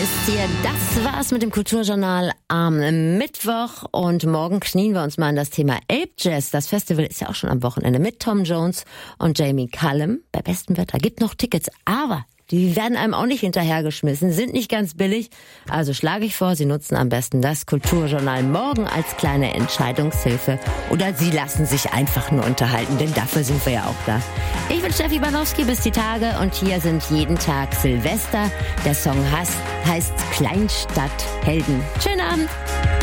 ist hier. Das war's mit dem Kulturjournal am Mittwoch. Und morgen knien wir uns mal in das Thema Ape Jazz. Das Festival ist ja auch schon am Wochenende mit Tom Jones und Jamie Cullum. Bei bestem Wetter gibt noch Tickets, aber die werden einem auch nicht hinterhergeschmissen, sind nicht ganz billig. Also schlage ich vor, Sie nutzen am besten das Kulturjournal morgen als kleine Entscheidungshilfe. Oder Sie lassen sich einfach nur unterhalten, denn dafür sind wir ja auch da. Ich bin Steffi Banowski, bis die Tage. Und hier sind jeden Tag Silvester. Der Song heißt Kleinstadthelden. Schönen Abend.